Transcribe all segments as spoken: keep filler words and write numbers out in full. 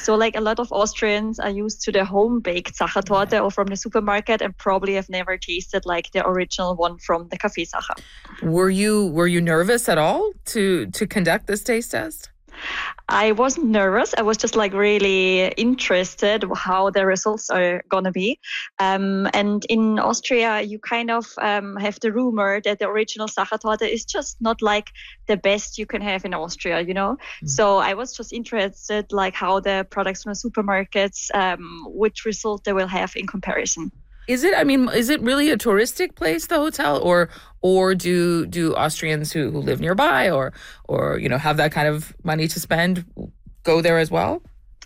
So like a lot of Austrians are used to the home-baked Sachertorte or from the supermarket and probably have never tasted like the original one from the Kaffeesacher. Were you were you nervous at all to to conduct this taste test? I wasn't nervous. I was just like really interested how the results are gonna be. Um, and in Austria, you kind of um, have the rumor that the original Sachertorte is just not like the best you can have in Austria, you know. Mm. So I was just interested, like how the products from the supermarkets, um, which result they will have in comparison. Is it? I mean, is it really a touristic place, the hotel, or or do do Austrians who, who live nearby or or you know have that kind of money to spend go there as well?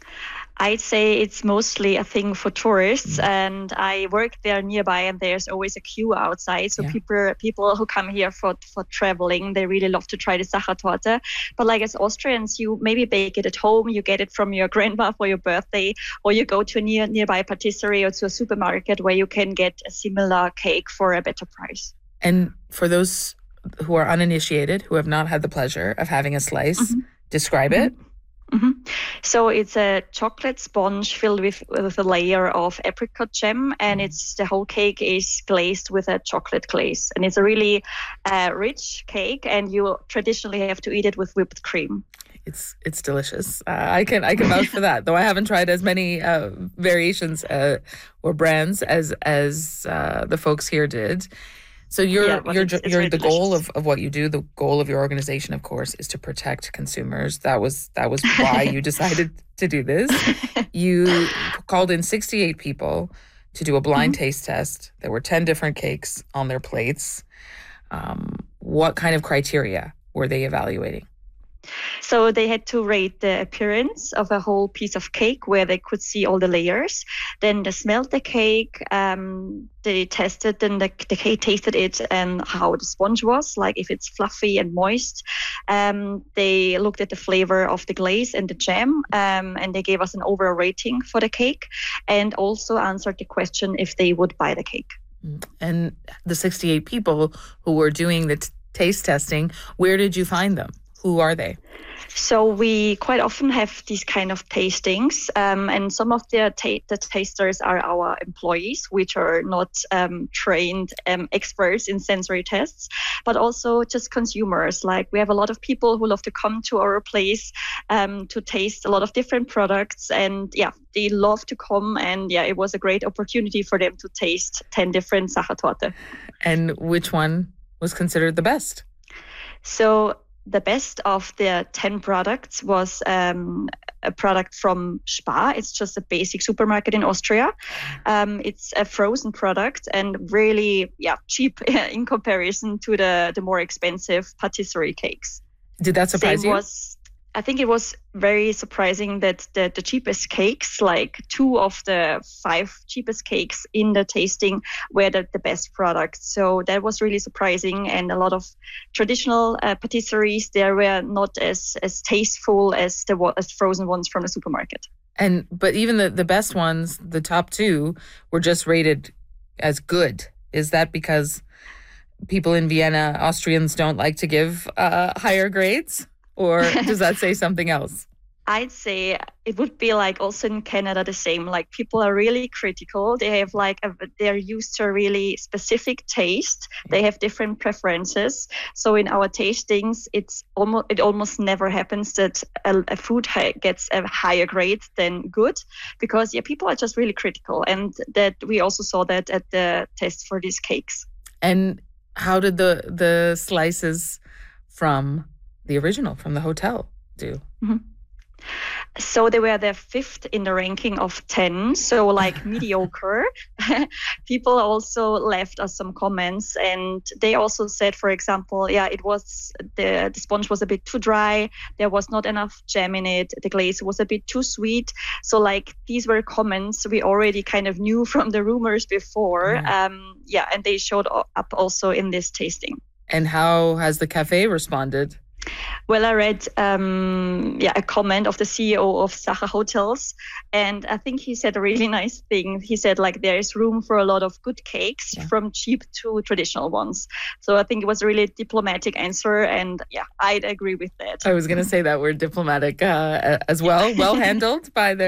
I'd say it's mostly a thing for tourists, mm. and I work there nearby, and there's always a queue outside. So yeah. people people who come here for for traveling, they really love to try the Sachertorte. But like as Austrians, you maybe bake it at home, you get it from your grandma for your birthday, or you go to a near nearby patisserie or to a supermarket where you can get a similar cake for a better price. And for those who are uninitiated, who have not had the pleasure of having a slice, mm-hmm. describe mm-hmm. it. Mm-hmm. So it's a chocolate sponge filled with, with a layer of apricot jam, and it's the whole cake is glazed with a chocolate glaze, and it's a really uh, rich cake, and you traditionally have to eat it with whipped cream. It's it's delicious. Uh, I can I can vouch for that, though I haven't tried as many uh, variations uh, or brands as as uh, the folks here did. So you're yeah, you're it's, it's you're the delicious. goal of, of what you do. The goal of your organization, of course, is to protect consumers. That was that was why you decided to do this. You called in sixty-eight people to do a blind mm-hmm. taste test. There were ten different cakes on their plates. Um, what kind of criteria were they evaluating? So they had to rate the appearance of a whole piece of cake where they could see all the layers. Then they smelled the cake, um, they tested, then the, the cake tasted it and how the sponge was, like if it's fluffy and moist. Um, they looked at the flavor of the glaze and the jam, um, and they gave us an overall rating for the cake and also answered the question if they would buy the cake. And the sixty-eight people who were doing the t- taste testing, where did you find them? Who are they? So we quite often have these kind of tastings, um, and some of the, ta- the tasters are our employees, which are not um, trained um, experts in sensory tests, but also just consumers. Like we have a lot of people who love to come to our place um, to taste a lot of different products, and yeah, they love to come, and yeah, it was a great opportunity for them to taste ten different Sachertorte. And which one was considered the best? So the best of the ten products was um, a product from Spar. It's just a basic supermarket in Austria. Um, it's a frozen product and really yeah, cheap in comparison to the, the more expensive patisserie cakes. Did that surprise Same you? Was, I think it was very surprising that the, the cheapest cakes, like two of the five cheapest cakes in the tasting, were the, the best products. So that was really surprising. And a lot of traditional uh, patisseries, they were not as, as tasteful as the as frozen ones from the supermarket. And but even the, the best ones, the top two, were just rated as good. Is that because people in Vienna, Austrians, don't like to give uh, higher grades? Or does that say something else? I'd say it would be like also in Canada the same. Like people are really critical. They have like a, they're used to a really specific taste. They have different preferences. So in our tastings, it's almost it almost never happens that a, a food ha- gets a higher grade than good, because yeah, people are just really critical, and that we also saw that at the test for these cakes. And how did the the slices from the original from the hotel do? Mm-hmm. So they were the fifth in the ranking of ten, so like mediocre. People also left us some comments, and they also said, for example, yeah, it was the, the sponge was a bit too dry, there was not enough jam in it, the glaze was a bit too sweet. So like these were comments we already kind of knew from the rumors before. Mm. Um, yeah, and they showed up also in this tasting. And how has the cafe responded? Well, I read um, yeah, a comment of the C E O of Sacher Hotels, and I think he said a really nice thing. He said, like, there is room for a lot of good cakes, yeah, from cheap to traditional ones. So I think it was a really diplomatic answer, and yeah, I'd agree with that. I was going to say that word, diplomatic, uh, as well. Well handled by the